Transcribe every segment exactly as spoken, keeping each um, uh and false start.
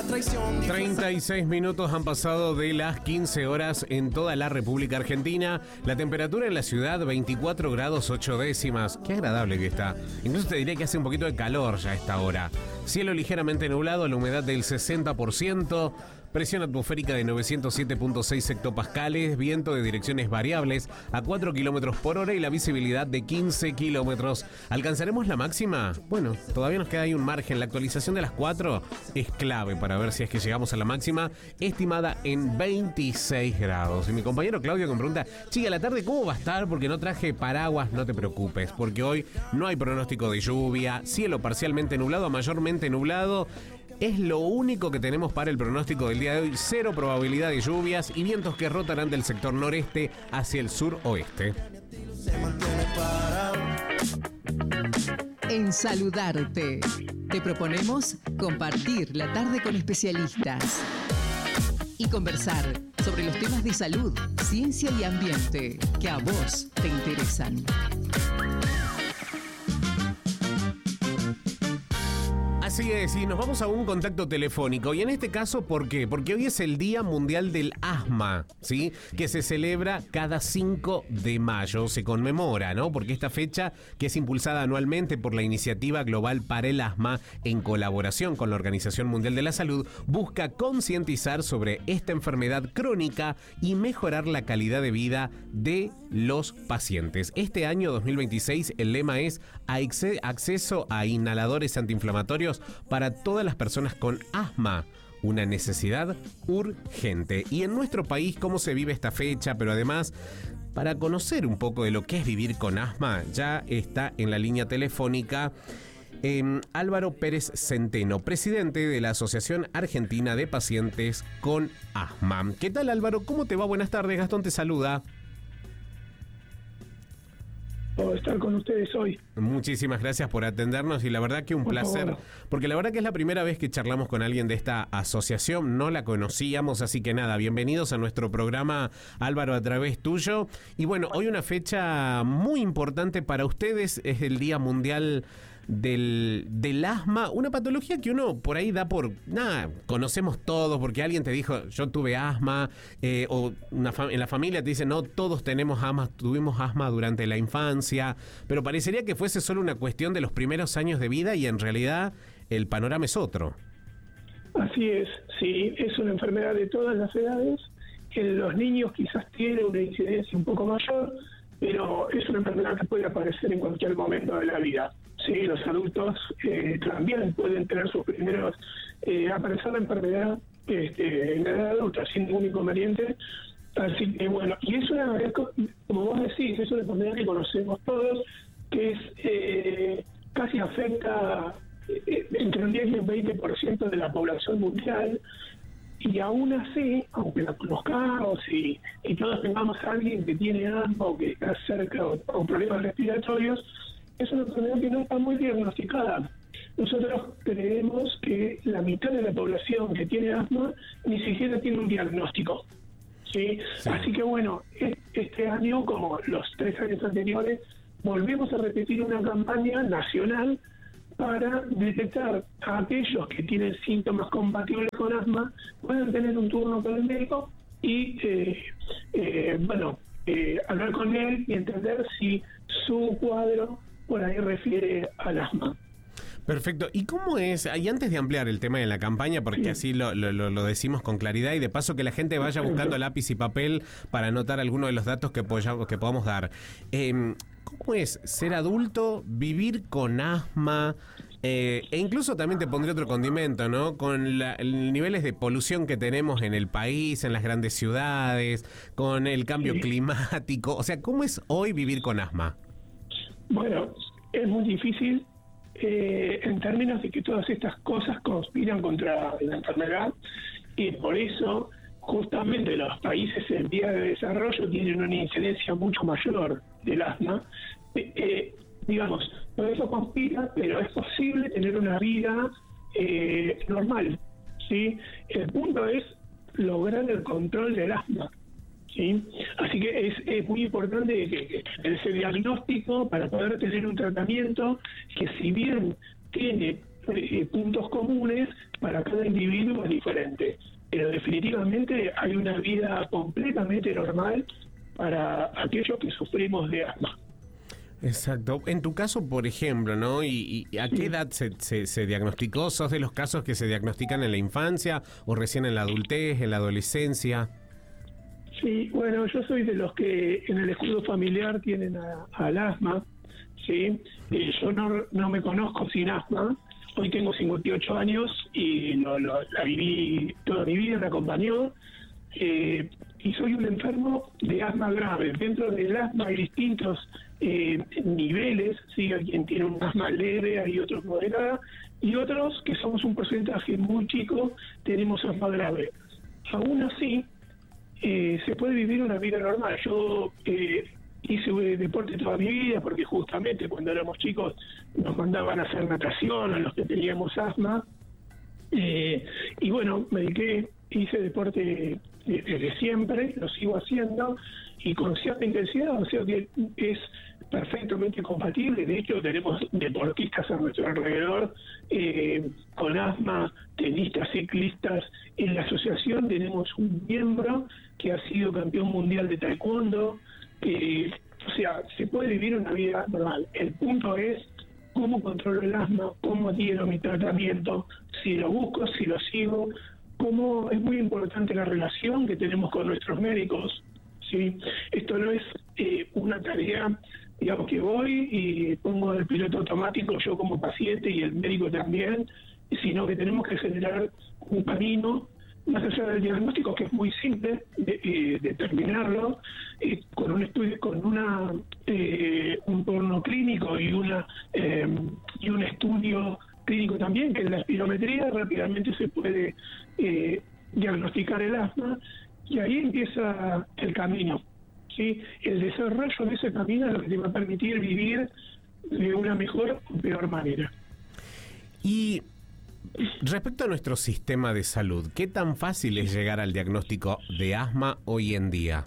traición. treinta y seis minutos han pasado de las quince horas en toda la República Argentina. La temperatura en la ciudad, veinticuatro grados ocho décimas. Qué agradable que está. Incluso te diría que hace un poquito de calor ya a esta hora. Cielo ligeramente nublado, la humedad del sesenta por ciento. Presión atmosférica de novecientos siete punto seis hectopascales, viento de direcciones variables a cuatro kilómetros por hora y la visibilidad de quince kilómetros. ¿Alcanzaremos la máxima? Bueno, todavía nos queda ahí un margen. La actualización de las cuatro es clave para ver si es que llegamos a la máxima, estimada en veintiséis grados. Y mi compañero Claudio me pregunta, chica, la tarde ¿cómo va a estar? Porque no traje paraguas. No te preocupes, porque hoy no hay pronóstico de lluvia, cielo parcialmente nublado a mayormente nublado. Es lo único que tenemos para el pronóstico del día de hoy. Cero probabilidad de lluvias y vientos que rotarán del sector noreste hacia el sur-oeste. En Saludarte, te proponemos compartir la tarde con especialistas y conversar sobre los temas de salud, ciencia y ambiente que a vos te interesan. Así es, y nos vamos a un contacto telefónico. Y en este caso, ¿por qué? Porque hoy es el Día Mundial del Asma, ¿sí? Que se celebra cada cinco de mayo, se conmemora, ¿no? Porque esta fecha, que es impulsada anualmente por la Iniciativa Global para el Asma, en colaboración con la Organización Mundial de la Salud, busca concientizar sobre esta enfermedad crónica y mejorar la calidad de vida de los pacientes. Este año dos mil veintiséis, el lema es acceso a inhaladores antiinflamatorios para todas las personas con asma, una necesidad urgente. Y en nuestro país, ¿cómo se vive esta fecha? Pero además, para conocer un poco de lo que es vivir con asma, ya está en la línea telefónica eh, Álvaro Pérez Centeno, presidente de la Asociación Argentina de Pacientes con Asma. ¿Qué tal, Álvaro? ¿Cómo te va? Buenas tardes, Gastón te saluda. Por estar con ustedes hoy. Muchísimas gracias por atendernos y la verdad que un por placer, favor. Porque la verdad que es la primera vez que charlamos con alguien de esta asociación, no la conocíamos, así que nada, bienvenidos a nuestro programa, Álvaro, a través tuyo. Y bueno, hoy una fecha muy importante para ustedes, es el Día Mundial del, del Asma, una patología que uno por ahí da por, nada, conocemos todos, porque alguien te dijo, yo tuve asma, eh, o una fam- en la familia te dicen, no, todos tenemos asma, tuvimos asma durante la infancia, pero parecería que fuese solo una cuestión de los primeros años de vida y en realidad el panorama es otro. Así es, sí, es una enfermedad de todas las edades. En los niños quizás tiene una incidencia un poco mayor, pero es una enfermedad que puede aparecer en cualquier momento de la vida. Sí, los adultos eh, también pueden tener sus primeros, eh, aparecer la enfermedad este, en la edad adulta sin ningún inconveniente. Así que bueno, y es una, como vos decís, es una enfermedad que conocemos todos, que es eh, casi afecta eh, entre un diez y un veinte por ciento de la población mundial. Y aún así, aunque la conozcamos y, y todos tengamos a alguien que tiene asma o que está cerca o, o problemas respiratorios, es una enfermedad que no está muy diagnosticada. Nosotros creemos que la mitad de la población que tiene asma ni siquiera tiene un diagnóstico. ¿Sí? Sí. Así que bueno, este año, como los tres años anteriores, volvemos a repetir una campaña nacional para detectar a aquellos que tienen síntomas compatibles con asma, pueden tener un turno con el médico y, eh, eh, bueno, eh, hablar con él y entender si su cuadro por ahí refiere al asma. Perfecto. ¿Y cómo es? Y antes de ampliar el tema de la campaña, porque sí, así lo, lo, lo decimos con claridad y de paso que la gente vaya buscando lápiz y papel para anotar algunos de los datos que, poya, que podamos dar. Eh, ¿Cómo es ser adulto, vivir con asma? Eh, e incluso también te pondré otro condimento, ¿no? Con la, el niveles de polución que tenemos en el país, en las grandes ciudades, con el cambio sí. climático. O sea, ¿cómo es hoy vivir con asma? Bueno, es muy difícil. Eh, en términos de que todas estas cosas conspiran contra la enfermedad y por eso justamente los países en vía de desarrollo tienen una incidencia mucho mayor del asma. Eh, eh, digamos, todo eso conspira, pero es posible tener una vida eh, normal, ¿sí? El punto es lograr el control del asma. ¿Sí? Así que es, es muy importante que, que ese diagnóstico para poder tener un tratamiento que si bien tiene eh, puntos comunes para cada individuo es diferente, pero definitivamente hay una vida completamente normal para aquellos que sufrimos de asma. Exacto. En tu caso, por ejemplo, ¿no? ¿Y, y a qué edad se, se, se diagnosticó? ¿Sos de los casos que se diagnostican en la infancia o recién en la adultez, en la adolescencia? Sí, bueno, yo soy de los que en el escudo familiar tienen a, al asma, ¿sí? Eh, yo no, no me conozco sin asma. Hoy tengo cincuenta y ocho años y lo, lo, la viví toda mi vida, me acompañó. Eh, y soy un enfermo de asma grave. Dentro del asma hay distintos eh, niveles, ¿sí? Hay quien tiene un asma leve, hay otros moderada, y otros que somos un porcentaje muy chico, tenemos asma grave. Aún así, eh, se puede vivir una vida normal. Yo eh, hice deporte toda mi vida porque justamente cuando éramos chicos nos mandaban a hacer natación a los que teníamos asma. Eh, y bueno, me dediqué, hice deporte desde siempre, lo sigo haciendo y con cierta intensidad, o sea que es perfectamente compatible. De hecho, tenemos deportistas a nuestro alrededor eh, con asma, tenistas, ciclistas. En la asociación tenemos un miembro que ha sido campeón mundial de taekwondo. Eh, o sea, se puede vivir una vida normal. El punto es cómo controlo el asma, cómo adhiero mi tratamiento, si lo busco, si lo sigo, cómo es muy importante la relación que tenemos con nuestros médicos, ¿sí? Esto no es eh, una tarea, digamos, que voy y pongo el piloto automático yo como paciente y el médico también, sino que tenemos que generar un camino más allá del diagnóstico, que es muy simple de, eh, determinarlo eh, con un estudio, con una eh, un porno clínico y una eh, y un estudio clínico también, que es la espirometría. Rápidamente se puede eh, diagnosticar el asma y ahí empieza el camino, ¿sí? El desarrollo de ese camino es lo que te va a permitir vivir de una mejor o peor manera. Y respecto a nuestro sistema de salud, ¿qué tan fácil es llegar al diagnóstico de asma hoy en día?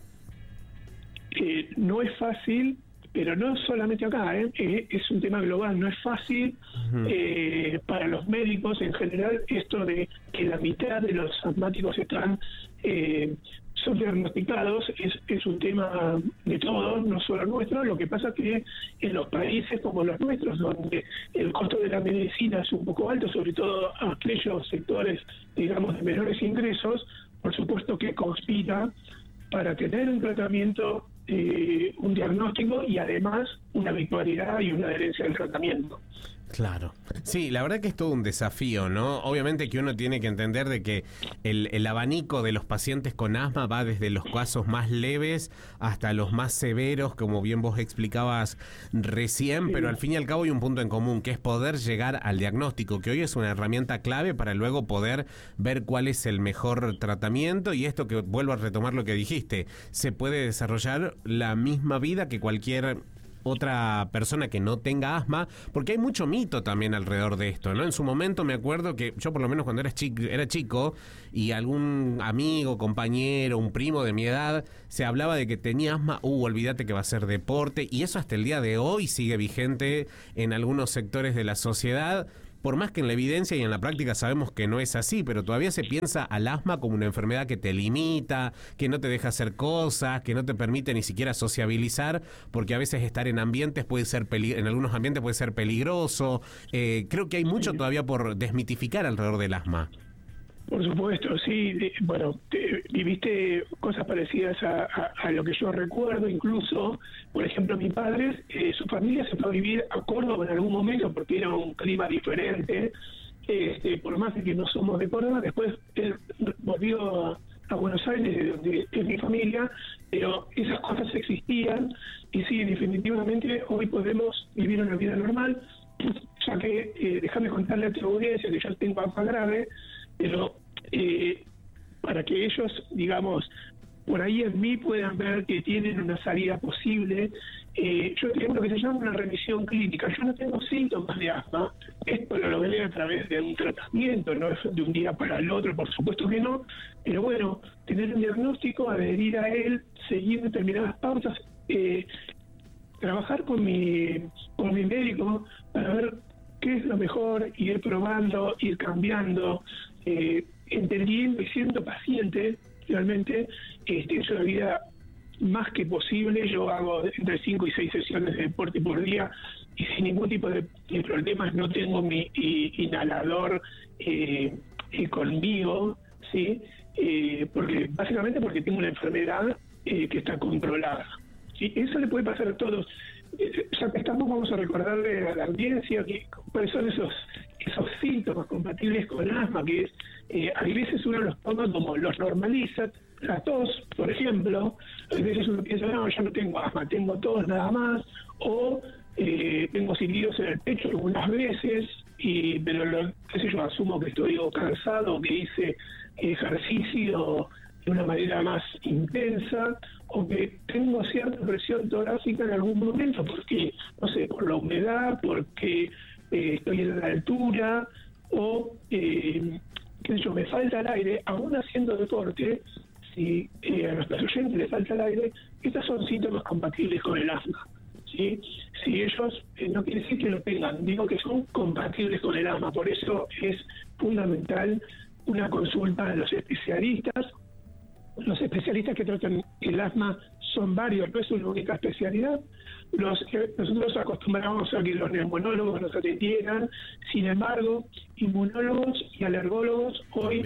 Eh, no es fácil, pero no solamente acá, ¿eh? Eh, es un tema global, no es fácil uh-huh. eh, para los médicos en general esto de que la mitad de los asmáticos están eh, subdiagnosticados, es, es un tema de todos, no solo nuestro. Lo que pasa que en los países como los nuestros, donde el costo de la medicina es un poco alto, sobre todo aquellos sectores, digamos, de menores ingresos, por supuesto que conspira para tener un tratamiento, eh, un diagnóstico y además una habitualidad y una adherencia al tratamiento. Claro. Sí, la verdad que es todo un desafío, ¿no? Obviamente que uno tiene que entender de que el, el abanico de los pacientes con asma va desde los casos más leves hasta los más severos, como bien vos explicabas recién, sí. Pero al fin y al cabo hay un punto en común, que es poder llegar al diagnóstico, que hoy es una herramienta clave para luego poder ver cuál es el mejor tratamiento. Y esto, que vuelvo a retomar lo que dijiste, se puede desarrollar la misma vida que cualquier otra persona que no tenga asma, porque hay mucho mito también alrededor de esto, ¿no? En su momento me acuerdo que yo, por lo menos cuando era chico, era chico y algún amigo, compañero, un primo de mi edad se hablaba de que tenía asma, uh, olvídate que va a ser deporte, y eso hasta el día de hoy sigue vigente en algunos sectores de la sociedad. Por más que en la evidencia y en la práctica sabemos que no es así, pero todavía se piensa al asma como una enfermedad que te limita, que no te deja hacer cosas, que no te permite ni siquiera sociabilizar, porque a veces estar en ambientes puede ser peli- en algunos ambientes puede ser peligroso. Eh, creo que hay mucho todavía por desmitificar alrededor del asma. Por supuesto, sí. De, bueno, te, viviste cosas parecidas a, a, a lo que yo recuerdo. Incluso, por ejemplo, mi padre, eh, su familia se fue a vivir a Córdoba en algún momento porque era un clima diferente. Este, por más de que no somos de Córdoba, después él volvió a, a Buenos Aires, de donde es mi familia, pero esas cosas existían y sí, definitivamente hoy podemos vivir una vida normal, ya que, eh, déjame contarle a tu audiencia que yo tengo asma grave, pero eh, para que ellos, digamos, por ahí en mí puedan ver que tienen una salida posible, eh, yo tengo lo que se llama una remisión clínica. Yo no tengo síntomas de asma, esto lo logré a través de un tratamiento, no es de un día para el otro, por supuesto que no, pero bueno, tener un diagnóstico, adherir a él, seguir determinadas pautas, eh, trabajar con mi, con mi médico para ver qué es lo mejor, ir probando, ir cambiando, eh, entendiendo y siendo paciente. Realmente este, es una vida más que posible. Yo hago entre cinco y seis sesiones de deporte por día y sin ningún tipo de, de problemas. No tengo mi i, inhalador eh, eh, conmigo, ¿sí? Eh, porque básicamente porque tengo una enfermedad eh, que está controlada, ¿sí? Eso le puede pasar a todos. Eh, ya que estamos, vamos a recordarle a la audiencia que, cuáles son esos esos síntomas compatibles con asma, que es, eh, a veces uno los toma como los normaliza. La tos, por ejemplo, a veces uno piensa, no, yo no tengo asma, tengo tos nada más, o eh, tengo silbidos en el pecho algunas veces, y pero lo, qué sé yo, asumo que estoy o cansado, que hice ejercicio de una manera más intensa, o que tengo cierta presión torácica en algún momento, porque, no sé, por la humedad, porque eh, estoy en la altura, o, eh, qué sé yo, me falta el aire, aún haciendo deporte. Si eh, a nuestros oyentes les falta el aire, estos son síntomas compatibles con el asma, ¿sí? Si ellos, eh, no quiere decir que lo tengan, digo que son compatibles con el asma. Por eso es fundamental una consulta a los especialistas. Los especialistas que tratan el asma son varios, no es una única especialidad. Los, eh, nosotros acostumbramos a que los neumonólogos nos atendieran, sin embargo, inmunólogos y alergólogos hoy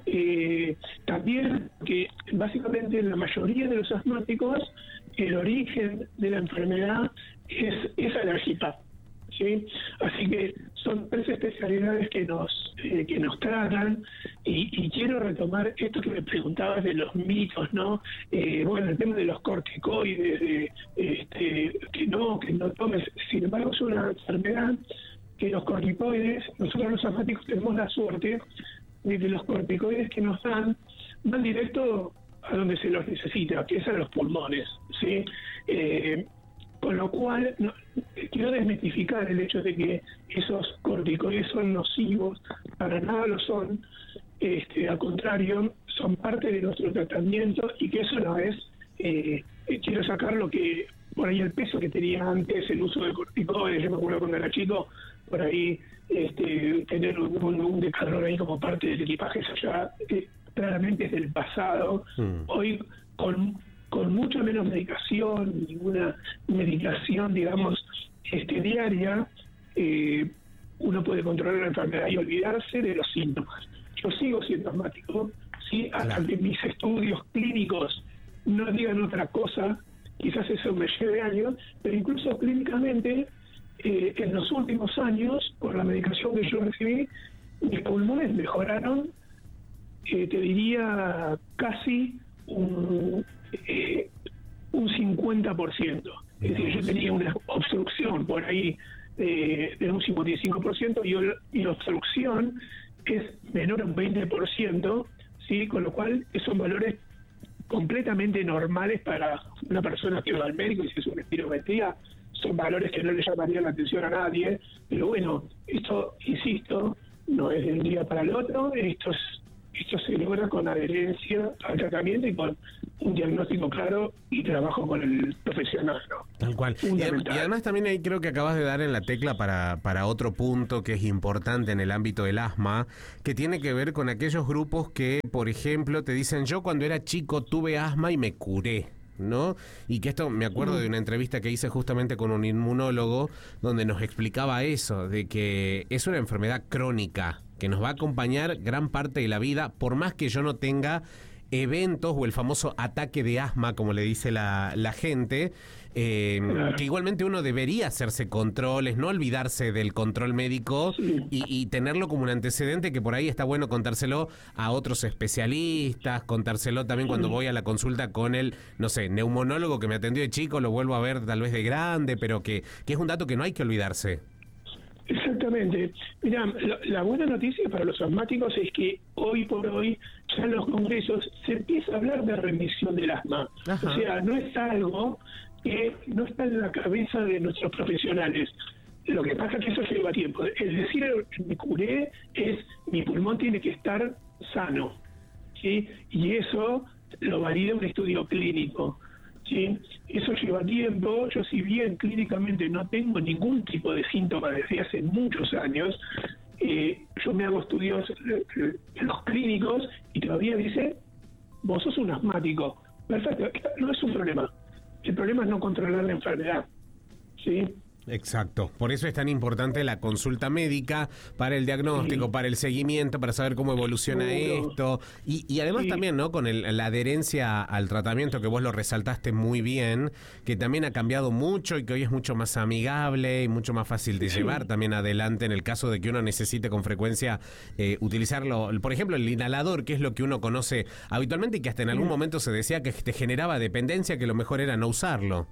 eh, también, que básicamente en la mayoría de los asmáticos el origen de la enfermedad es, es alérgica, ¿sí? Así que son tres especialidades que nos eh, que nos tratan, y, y quiero retomar esto que me preguntabas de los mitos, ¿no? Eh, bueno, el tema de los corticoides, de, este, que no, que no tomes. Sin embargo, es una enfermedad que los corticoides, nosotros los asmáticos tenemos la suerte de que los corticoides que nos dan van directo a donde se los necesita, que es a los pulmones, ¿sí? Eh, Con lo cual, no, quiero desmitificar el hecho de que esos corticoides son nocivos, para nada lo son. Este, al contrario, son parte de nuestro tratamiento, y que eso no es, eh, quiero sacar lo que, por ahí el peso que tenía antes el uso de corticoides. Yo me acuerdo cuando era chico, por ahí este, tener un, un, un decadrón ahí como parte del equipaje, eso ya eh, claramente es del pasado. Mm. Hoy, con con mucha menos medicación, ninguna medicación, digamos, este, diaria, eh, uno puede controlar la enfermedad y olvidarse de los síntomas. Yo sigo siendo asmático, ¿sí? Hasta que mis estudios clínicos no digan otra cosa, quizás eso me lleve años, pero incluso clínicamente, eh, en los últimos años, por la medicación que yo recibí, mis pulmones mejoraron, eh, te diría casi un... Eh, un cincuenta por ciento. Es decir, yo tenía una obstrucción por ahí eh, de un cincuenta y cinco por ciento, y mi obstrucción es menor a un veinte por ciento, ¿sí? Con lo cual son valores completamente normales para una persona que va al médico y se hace una espirometría. Son valores que no le llamarían la atención a nadie, pero bueno, esto, insisto, no es de un día para el otro. Esto es Esto se logra con adherencia al tratamiento y con un diagnóstico claro y trabajo con el profesional, ¿no? Tal cual. Y, y además también ahí creo que acabas de dar en la tecla para, para otro punto que es importante en el ámbito del asma, que tiene que ver con aquellos grupos que, por ejemplo, te dicen, yo cuando era chico tuve asma y me curé, ¿no? Y que esto, me acuerdo de una entrevista que hice justamente con un inmunólogo donde nos explicaba eso, de que es una enfermedad crónica que nos va a acompañar gran parte de la vida, por más que yo no tenga eventos o el famoso ataque de asma, como le dice la, la gente, eh, claro. Que igualmente uno debería hacerse controles, no olvidarse del control médico, sí. y, y tenerlo como un antecedente, que por ahí está bueno contárselo a otros especialistas, contárselo también cuando voy a la consulta con el, no sé, neumonólogo que me atendió de chico, lo vuelvo a ver tal vez de grande, pero que, que es un dato que no hay que olvidarse. Exactamente. Mira, la, la buena noticia para los asmáticos es que hoy por hoy ya en los congresos se empieza a hablar de remisión del asma. Ajá. O sea, no es algo que no está en la cabeza de nuestros profesionales. Lo que pasa es que eso lleva tiempo. El decir me curé es mi pulmón tiene que estar sano, ¿sí? Y eso lo valida un estudio clínico. ¿sí? Eso lleva tiempo. Yo, si bien clínicamente no tengo ningún tipo de síntoma desde hace muchos años, eh, yo me hago estudios eh, en los clínicos y todavía dice, vos sos un asmático. Perfecto, no es un problema. El problema es no controlar la enfermedad, ¿sí? Exacto, por eso es tan importante la consulta médica para el diagnóstico, sí. para el seguimiento, para saber cómo evoluciona Seguro. esto y, y además sí. también, ¿no? Con el, la adherencia al tratamiento, que vos lo resaltaste muy bien, que también ha cambiado mucho y que hoy es mucho más amigable y mucho más fácil de sí. llevar también adelante en el caso de que uno necesite con frecuencia eh, utilizarlo, por ejemplo el inhalador, que es lo que uno conoce habitualmente y que hasta en algún momento se decía que te generaba dependencia, que lo mejor era no usarlo.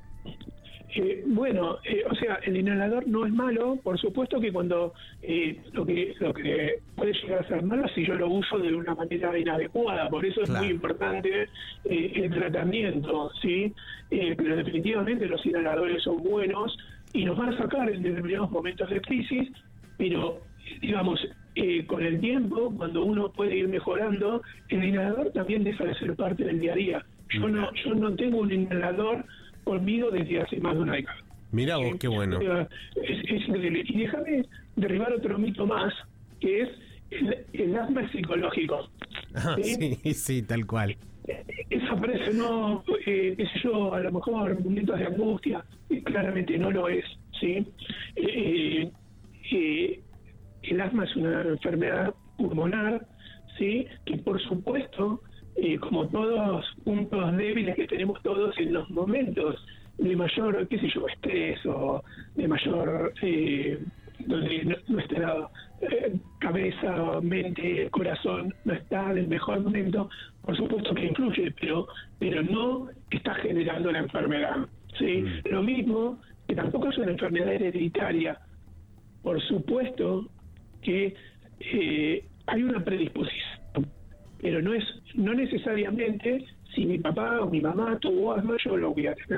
Eh, bueno, eh, o sea, el inhalador no es malo, por supuesto que cuando eh, lo que lo que puede llegar a ser malo es si yo lo uso de una manera inadecuada, por eso es claro. muy importante eh, el tratamiento, ¿sí? Eh, pero definitivamente los inhaladores son buenos y nos van a sacar en determinados momentos de crisis, pero digamos, eh, con el tiempo, cuando uno puede ir mejorando, el inhalador también deja de ser parte del día a día. Yo no, yo no tengo un inhalador conmigo desde hace más de una década. Mirá vos, qué bueno. Es, es increíble. Y déjame derribar otro mito más, que es el, el asma psicológico. Ah, ¿sí? sí, sí, tal cual. Eso parece, no, eh, qué sé yo, a lo mejor momentos de angustia, y claramente no lo es, ¿sí? Eh, eh, el asma es una enfermedad pulmonar, ¿sí? Que por supuesto, Eh, como todos puntos débiles que tenemos todos en los momentos de mayor, qué sé yo, estrés o de mayor, eh, donde nuestra eh, cabeza, mente, corazón no está en el mejor momento, por supuesto que influye, pero pero no está generando la enfermedad, ¿sí? Mm. Lo mismo que tampoco es una enfermedad hereditaria. Por supuesto que eh, hay una predisposición, pero no es no necesariamente si mi papá o mi mamá tuvo asma, yo lo voy a tener.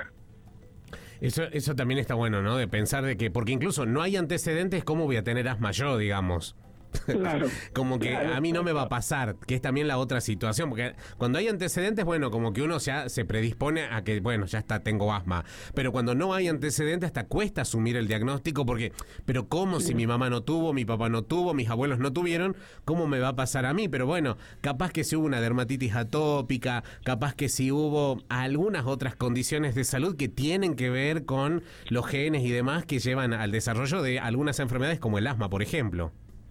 Eso eso también está bueno, ¿no? De pensar de que, porque incluso no hay antecedentes, ¿cómo voy a tener asma yo, digamos? Claro. Como que claro, a mí no me va a pasar, que es también la otra situación, porque cuando hay antecedentes, bueno, como que uno ya se predispone a que, bueno, ya está, tengo asma, pero cuando no hay antecedentes hasta cuesta asumir el diagnóstico, porque, pero ¿cómo si mi mamá no tuvo, mi papá no tuvo, mis abuelos no tuvieron, cómo me va a pasar a mí? Pero bueno, capaz que si hubo una dermatitis atópica, capaz que si hubo algunas otras condiciones de salud que tienen que ver con los genes y demás que llevan al desarrollo de algunas enfermedades como el asma, por ejemplo.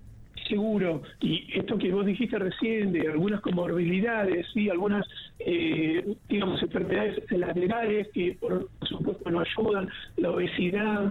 Seguro, y esto que vos dijiste recién de algunas comorbilidades, sí, algunas, eh, digamos, enfermedades laterales que por supuesto no ayudan, la obesidad,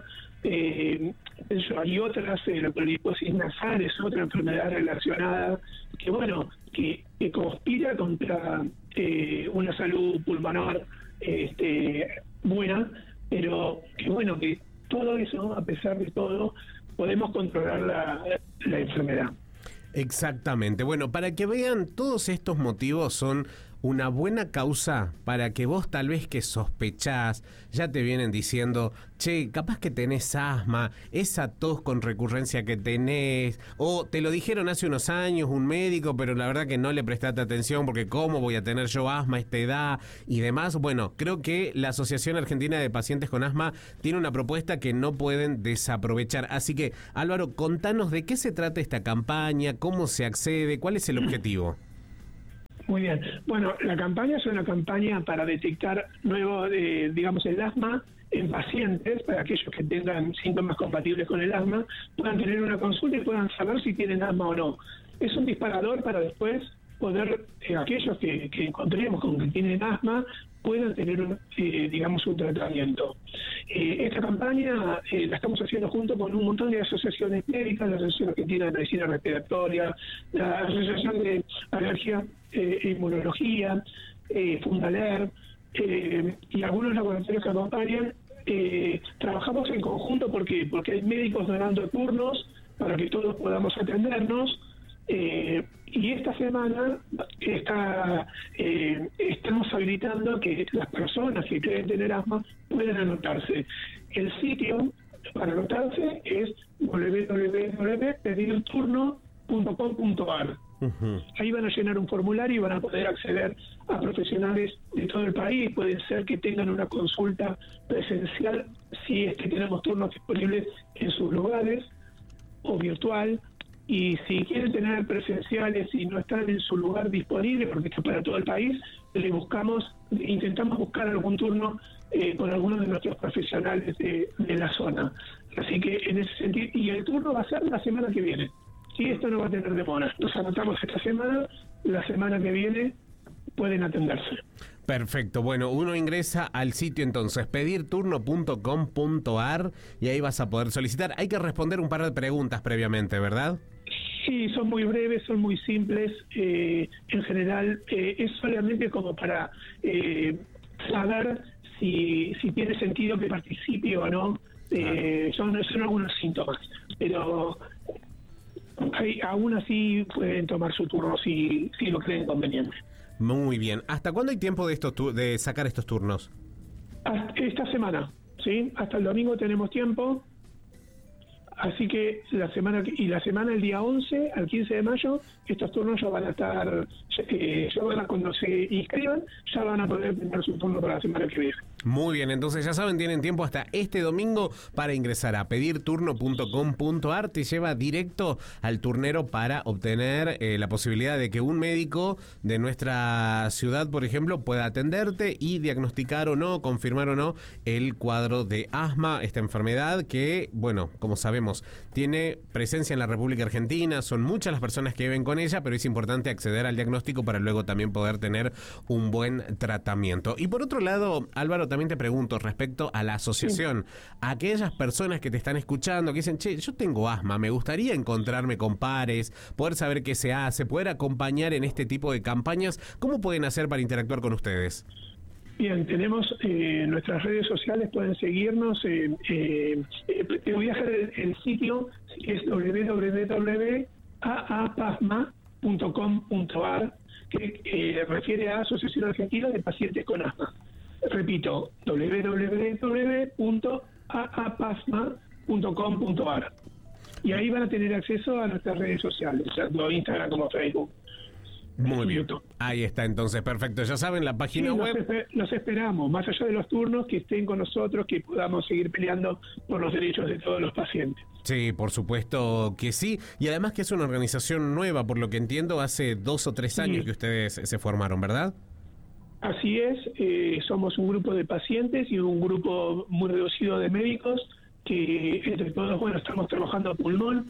eh, eso, hay otras, eh, la poliposis nasal es otra enfermedad relacionada, que bueno, que, que conspira contra eh, una salud pulmonar este, buena, pero que bueno, que todo eso, a pesar de todo, podemos controlar la, la enfermedad. Exactamente. Bueno, para que vean, todos estos motivos son una buena causa para que vos tal vez que sospechás, ya te vienen diciendo, che, capaz que tenés asma, esa tos con recurrencia que tenés, o te lo dijeron hace unos años un médico, pero la verdad que no le prestaste atención porque cómo voy a tener yo asma a esta edad y demás. Bueno, creo que la Asociación Argentina de Pacientes con Asma tiene una propuesta que no pueden desaprovechar. Así que, Álvaro, contanos de qué se trata esta campaña, cómo se accede, cuál es el objetivo. Muy bien. Bueno, la campaña es una campaña para detectar nuevo, eh, digamos, el asma en pacientes, para aquellos que tengan síntomas compatibles con el asma, puedan tener una consulta y puedan saber si tienen asma o no. Es un disparador para después poder, eh, aquellos que, que encontremos con que tienen asma, puedan tener, un, eh, digamos, un tratamiento. Eh, esta campaña eh, la estamos haciendo junto con un montón de asociaciones médicas, la Asociación Argentina de Medicina Respiratoria, la Asociación de Alergia e eh, Inmunología, eh, Fundaler, eh, y algunos laboratorios que acompañan. Eh, trabajamos en conjunto porque porque hay médicos donando turnos para que todos podamos atendernos. Eh, y esta semana está, eh, estamos habilitando que las personas que creen tener asma puedan anotarse. El sitio para anotarse es doble u doble u doble u punto pedir turno punto com punto a r. Uh-huh. Ahí van a llenar un formulario y van a poder acceder a profesionales de todo el país. Puede ser que tengan una consulta presencial, si es que tenemos turnos disponibles en sus lugares, o virtual. Y si quieren tener presenciales y no están en su lugar disponible, porque está para todo el país, le buscamos, intentamos buscar algún turno eh, con algunos de nuestros profesionales de, de la zona. Así que en ese sentido, y el turno va a ser la semana que viene. Sí, esto no va a tener demora. Nos anotamos esta semana, la semana que viene pueden atenderse. Perfecto, bueno, uno ingresa al sitio entonces pedir turno punto com punto a r y ahí vas a poder solicitar. Hay que responder un par de preguntas previamente, ¿verdad? Sí, son muy breves, son muy simples. Eh, en general, eh, es solamente como para eh, saber si, si tiene sentido que participe o no. Eh, son, son algunos síntomas, pero hay, aún así pueden tomar su turno si, si lo creen conveniente. Muy bien. ¿Hasta cuándo hay tiempo de, estos tu- de sacar estos turnos? Hasta esta semana, ¿sí? Hasta el domingo tenemos tiempo. Así que la semana y la semana del día once al quince de mayo, estos turnos ya van a estar, eh, ya van a, cuando se inscriban, ya van a poder tener su turno para la semana que viene. Muy bien, entonces ya saben, tienen tiempo hasta este domingo para ingresar a pedir turno punto com punto a r. Te lleva directo al turnero para obtener eh, la posibilidad de que un médico de nuestra ciudad, por ejemplo, pueda atenderte y diagnosticar o no, confirmar o no el cuadro de asma, esta enfermedad que, bueno, como sabemos, tiene presencia en la República Argentina. Son muchas las personas que viven con ella, pero es importante acceder al diagnóstico para luego también poder tener un buen tratamiento. Y por otro lado, Álvaro, también te pregunto respecto a la asociación, sí. Aquellas personas que te están escuchando, que dicen, che, yo tengo asma, me gustaría encontrarme con pares, poder saber qué se hace, poder acompañar en este tipo de campañas, ¿cómo pueden hacer para interactuar con ustedes? Bien, tenemos eh, nuestras redes sociales, pueden seguirnos. Eh, eh, eh, te voy a dejar el, el sitio, es doble u doble u doble u punto a a p a s m a punto com punto a r, que eh, refiere a Asociación Argentina de Pacientes con Asma. Repito, doble u doble u doble u punto a a p a s m a punto com punto a r. Y ahí van a tener acceso a nuestras redes sociales, tanto Instagram como Facebook. Muy bien, ahí está entonces, perfecto. Ya saben, la página sí, web... Los, esper- los esperamos, más allá de los turnos, que estén con nosotros, que podamos seguir peleando por los derechos de todos los pacientes. Sí, por supuesto que sí. Y además que es una organización nueva, por lo que entiendo, hace dos o tres años sí. que ustedes se formaron, ¿verdad? Así es, eh, somos un grupo de pacientes y un grupo muy reducido de médicos que entre todos, bueno, estamos trabajando a pulmón,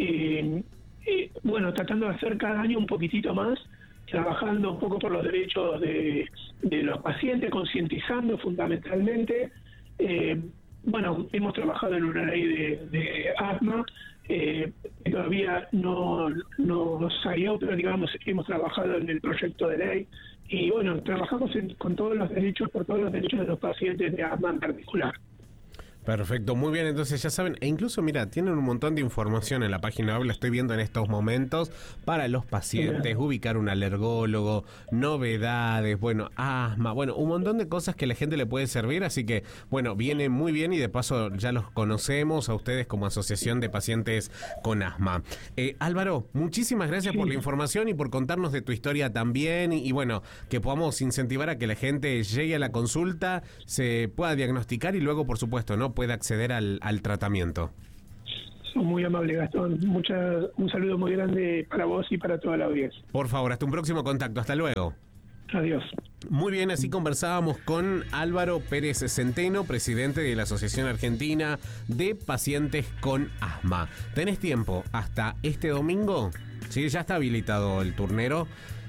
eh, eh, bueno, tratando de hacer cada año un poquitito más, trabajando un poco por los derechos de, de los pacientes, concientizando fundamentalmente. Eh, bueno, hemos trabajado en una ley de, de asma, eh, todavía no, no salió, pero digamos, hemos trabajado en el proyecto de ley. Y bueno, trabajamos en, con todos los derechos, por todos los derechos de los pacientes de asma en particular. Perfecto, muy bien, entonces ya saben, e incluso mira, tienen un montón de información en la página web, la estoy viendo en estos momentos, para los pacientes, sí. Ubicar un alergólogo, novedades, bueno, asma, bueno, un montón de cosas que a la gente le puede servir, así que, bueno, viene muy bien y de paso ya los conocemos a ustedes como Asociación de Pacientes con Asma. Eh, Álvaro, muchísimas gracias sí. por la información y por contarnos de tu historia también, y, y bueno, que podamos incentivar a que la gente llegue a la consulta, se pueda diagnosticar y luego, por supuesto, ¿no?, puede acceder al, al tratamiento. Son muy amables, Gastón. Mucha, un saludo muy grande para vos y para toda la audiencia. Por favor, hasta un próximo contacto. Hasta luego. Adiós. Muy bien, así conversábamos con Álvaro Pérez Centeno, presidente de la Asociación Argentina de Pacientes con Asma. ¿Tenés tiempo hasta este domingo? Sí, ya está habilitado el turnero.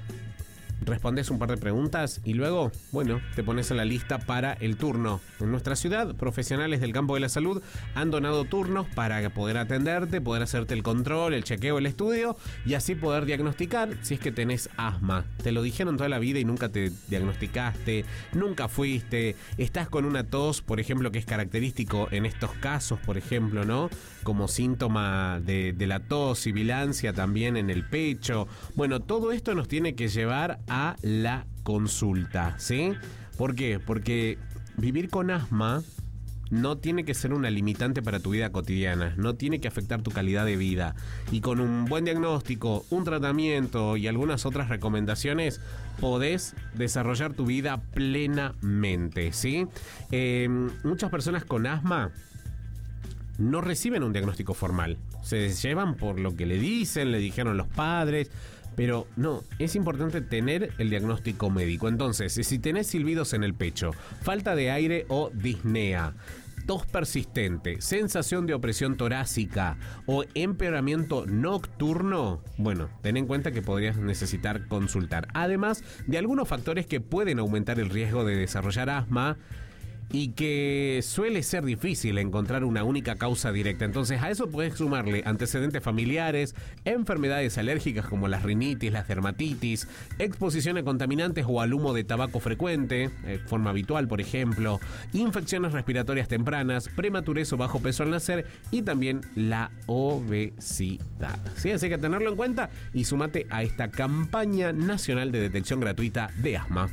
Respondes un par de preguntas y luego, bueno, te pones en la lista para el turno. En nuestra ciudad, profesionales del campo de la salud han donado turnos para poder atenderte, poder hacerte el control, el chequeo, el estudio y así poder diagnosticar si es que tenés asma. Te lo dijeron toda la vida y nunca te diagnosticaste, nunca fuiste, estás con una tos, por ejemplo, que es característico en estos casos, por ejemplo, ¿no? Como síntoma de, de la tos, sibilancia también en el pecho. Bueno, todo esto nos tiene que llevar a a la consulta, ¿sí? ¿Por qué? Porque vivir con asma no tiene que ser una limitante para tu vida cotidiana, no tiene que afectar tu calidad de vida. Y con un buen diagnóstico, un tratamiento y algunas otras recomendaciones, podés desarrollar tu vida plenamente, ¿sí? Eh, muchas personas con asma no reciben un diagnóstico formal. Se llevan por lo que le dicen, le dijeron los padres, pero no, es importante tener el diagnóstico médico. Entonces, si tenés silbidos en el pecho, falta de aire o disnea, tos persistente, sensación de opresión torácica o empeoramiento nocturno, bueno, ten en cuenta que podrías necesitar consultar. Además de algunos factores que pueden aumentar el riesgo de desarrollar asma y que suele ser difícil encontrar una única causa directa. Entonces a eso puedes sumarle antecedentes familiares, enfermedades alérgicas como las rinitis, las dermatitis, exposición a contaminantes o al humo de tabaco frecuente, de forma habitual por ejemplo, infecciones respiratorias tempranas, prematurez o bajo peso al nacer y también la obesidad. ¿Sí? Así que tenerlo en cuenta y sumate a esta campaña nacional de detección gratuita de asma.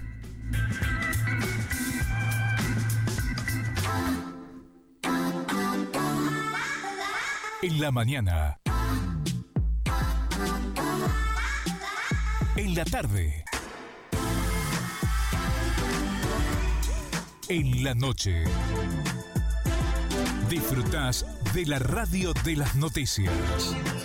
En la mañana. En la tarde. En la noche. Disfrutás de la radio de las noticias.